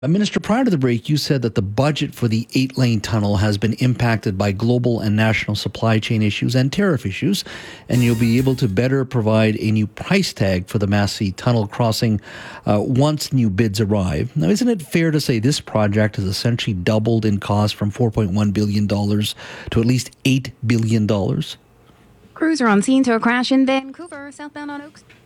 Minister, prior to the break, you said that the budget for the 8-lane tunnel has been impacted by global and national supply chain issues and tariff issues, and you'll be able to better provide a new price tag for the Massey Tunnel crossing once new bids arrive. Now, isn't it fair to say this project has essentially doubled in cost from $4.1 billion to at least $8 billion? Crews are on scene to a crash in Vancouver, southbound on Oaks.